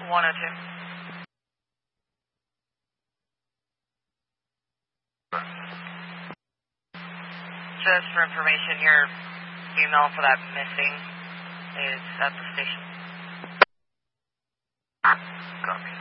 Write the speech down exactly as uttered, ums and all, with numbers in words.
one oh two. Just for information, your email for that missing is at the station. Copy.